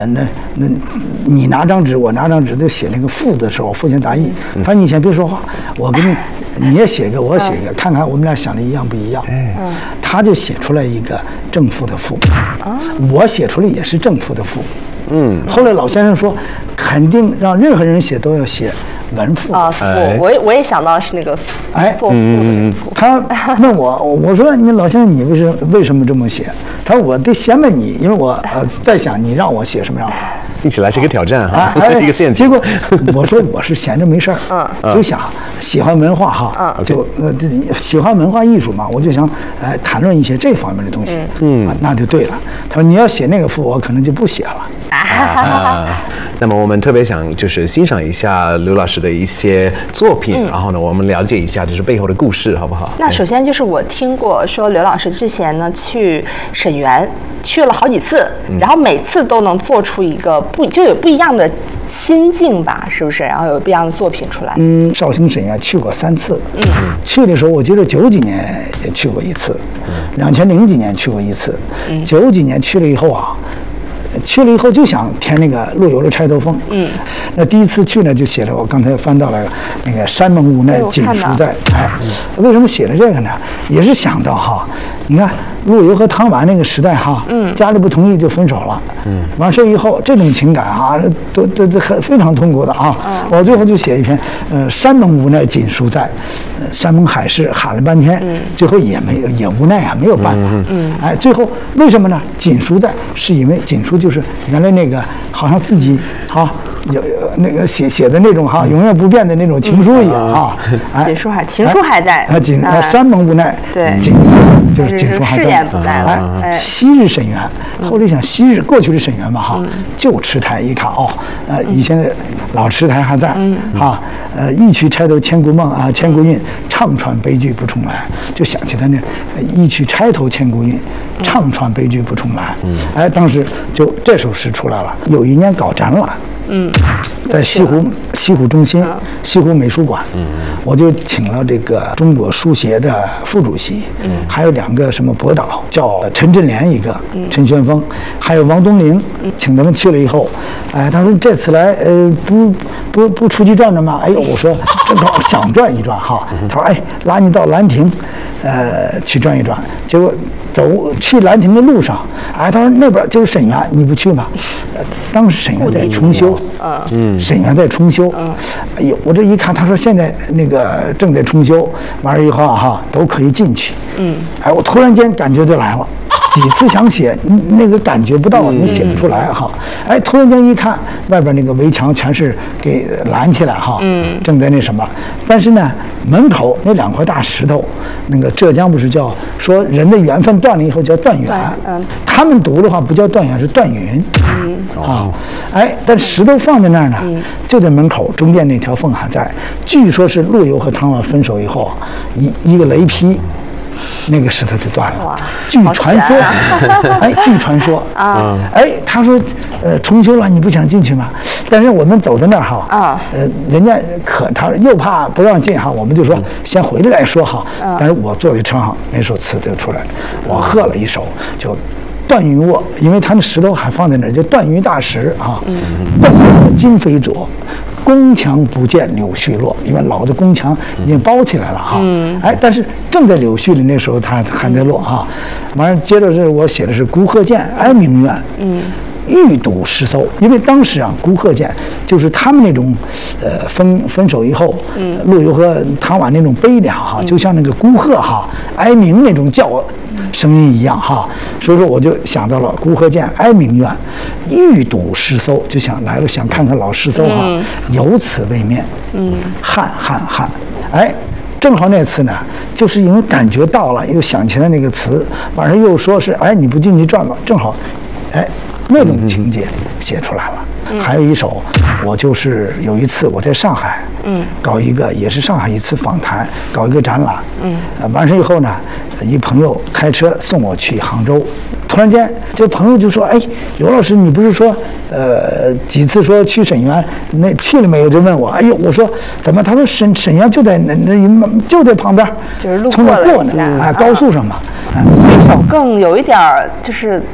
那你拿张纸，我拿张纸，就写那个赋的时候，赋闲杂役。他说你先别说话，我给你也写一个，我写一个，看看我们俩想的一样不一样。他就写出来一个正赋的赋，我写出来也是正赋的赋。后来老先生说，肯定让任何人写都要写文赋啊。我也想到是那个作赋的赋。 他问我说你老先生你为什么这么写？他说我得先问你，因为我在想你让我写什么样。 听起来是一个挑战哈，一个陷阱。 结果我说我是闲着没事儿，就想喜欢文化哈，就喜欢文化艺术嘛，我就想谈论一些这方面的东西。那就对了。他说你要写那个赋，我可能就不写了。 那么我们特别想就是欣赏一下刘老师的一些作品，然后呢，我们了解一下就是背后的故事，好不好？ 那首先就是我听过说刘老师之前呢去沈园去了好几次，然后每次都能做出一个就有不一样的心境吧，是不是？然后有不一样的作品出来。 绍兴沈园去过3次。去的时候我记得90几年也去过1次，2000几年去过1次，90几年去了以后啊。去了以后就想填那个陆游的《钗头凤》。那第一次去呢，就写了我刚才翻到了那个山盟无奈锦书在。为什么写了这个呢？也是想到哈，你看陆游和唐婉那个时代哈，家里不同意就分手了。完事以后这种情感哈，都非常痛苦的啊。我最后就写一篇山盟无奈锦书在，山盟海誓喊了半天，最后也无奈啊，没有办法。最后为什么呢？锦书在是因为锦书就是原来那个好像自己有那个写的那种永远不变的那种情书一样啊。 情书还在。 山盟无奈， 对， 锦就是锦书还在。 誓言不在了。 昔日沈园，后来想昔日过去的沈园吧旧池台一看以前的老池台还在一曲钗头千古梦千古韵，唱传悲剧不重来，就想起他那一曲钗头千古韵，唱传悲剧不重来。当时就这首诗出来了。有一年搞展览，在西湖中心西湖美术馆，我就请了这个中国书协的副主席，还有2个什么博导，叫陈振联一个，陈玄峰，还有王东陵，请他们去了以后，他说这次来不出去转转吗？我说正好想转一转哈。他说拉你到兰亭，去转一转。结果去兰亭的路上，他说那边就是沈园，你不去吗？当时沈园在重修，沈园在重修。我这一看，他说现在那个正在重修，完了以后都可以进去。我突然间感觉就来了。几次想写，那个感觉不到，你写不出来突然间一看，外边那个围墙全是给拦起来正在那什么。但是呢，门口那2块大石头，那个浙江不是叫说人的缘分断了以后叫断缘，他们读的话不叫断缘，是断云。但石头放在那儿呢，就在门口中间那条缝还在。据说是陆游和唐婉分手以后，一个雷劈。那个石头就断了，据传说，据传说他说，重修了，你不想进去吗？但是我们走到那儿人家他又怕不让进我们就说先回来再说但是我坐在车上，那首词就出来了，我喝了一首就。断云卧，因为他那石头还放在那儿，就断云大石断云今非昨，宫墙不见柳絮落，因为老的宫墙已经包起来了但是正在柳絮里那时候它还在落完了接着是我写的是孤鹤见哀鸣怨。欲赌诗搜，因为当时孤鹤见就是他们那种，分手以后，陆游和唐婉那种悲凉就像那个孤鹤哀鸣那种叫声音一样所以说我就想到了孤鹤见哀鸣怨，欲赌诗搜，就想来了想看看老诗搜有此为面，汉，正好那次呢，就是因为感觉到了，又想起来那个词，晚上又说是你不进去转吧，正好那种情节写出来了。还有一首，我就是有一次我在上海，搞一个也是上海一次访谈，搞一个展览，完事以后呢，一朋友开车送我去杭州，突然间这朋友就说：“刘老师，你不是说几次说去沈园，那去了没有？”就问我，我说怎么？他说沈园就在就在旁边， 就是路从那过呢， 高速上嘛， 这首更有一点就是。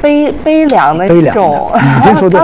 悲凉的悲凉一种的，你真说对。